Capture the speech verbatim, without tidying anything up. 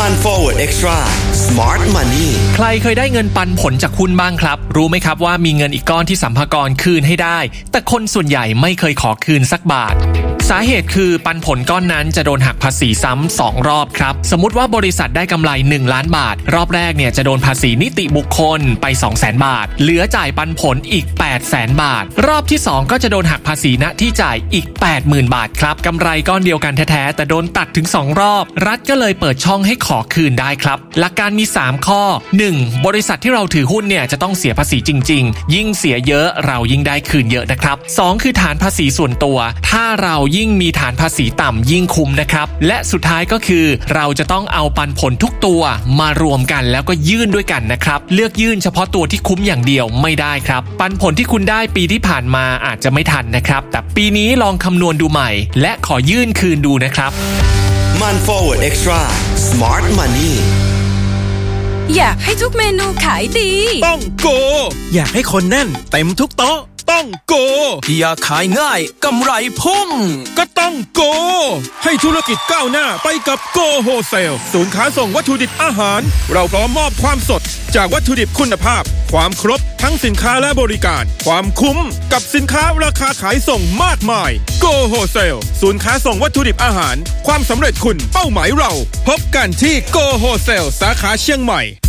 มัน Forward Extra Smart Money ใครเคยได้เงินปันผลจากหุ้นบ้างครับรู้ไหมครับว่ามีเงินอีกก้อนที่สัมภากรคืนให้ได้แต่คนส่วนใหญ่ไม่เคยขอคืนสักบาทสาเหตุคือปันผลก้อนนั้นจะโดนหักภาษีซ้ำสองรอบครับสมมุติว่าบริษัทได้กำไรหนึ่งล้านบาทรอบแรกเนี่ยจะโดนภาษีนิติบุคคลไป สองแสน บาทเหลือจ่ายปันผลอีก แปดแสน บาทรอบที่สองก็จะโดนหักภาษีณที่จ่ายอีก แปดหมื่น บาทครับกำไรก้อนเดียวกันแท้ๆแต่โดนตัดถึงสองรอบรัฐก็เลยเปิดช่องให้ขอคืนได้ครับหลักการมีสามข้อ หนึ่ง บริษัทที่เราถือหุ้นเนี่ยจะต้องเสียภาษีจริงๆยิ่งเสียเยอะเรายิ่งได้คืนเยอะนะครับสองคือฐานภาษีส่วนตัวถ้าเรายิ่งมีฐานภาษีต่ำยิ่งคุ้มนะครับและสุดท้ายก็คือเราจะต้องเอาปันผลทุกตัวมารวมกันแล้วก็ยื่นด้วยกันนะครับเลือกยื่นเฉพาะตัวที่คุ้มอย่างเดียวไม่ได้ครับปันผลที่คุณได้ปีที่ผ่านมาอาจจะไม่ทันนะครับแต่ปีนี้ลองคำนวณดูใหม่และขอยื่นคืนดูนะครับมัน Forward Extra Smart Money อยากให้ทุกเมนูขายดีต้องโกอยากให้คนแน่นเต็มทุกโต๊ะต้องโกอยากขายง่ายกำไรพุ่งก็ต้องโกให้ธุรกิจก้าวหน้าไปกับโกโฮเซลศูนย์ค้าส่งวัตถุดิบอาหารเราพร้อมมอบความสดจากวัตถุดิบคุณภาพความครบทั้งสินค้าและบริการความคุ้มกับสินค้าราคาขายส่งมากมายโกโฮเซลศูนย์ค้าส่งวัตถุดิบอาหารความสำเร็จคุณเป้าหมายเราพบกันที่โกโฮเซลสาขาเชียงใหม่